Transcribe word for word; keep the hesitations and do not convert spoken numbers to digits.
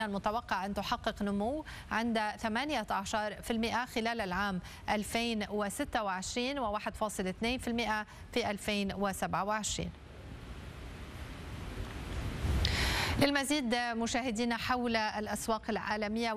المتوقع أن تحقق نمو عند ثمانية عشر بالمئة خلال العام ألفين وستة وعشرين و واحد فاصلة اثنين بالمئة في ألفين وسبعة وعشرين. للمزيد مشاهدينا حول الأسواق العالمية